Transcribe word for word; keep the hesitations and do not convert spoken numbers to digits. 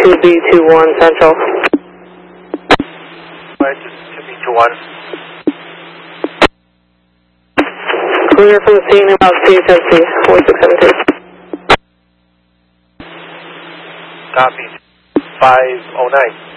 two B two one Central. Right, two B two one. Clear from the scene about C H S C, four six seven two. Copy. five oh nine.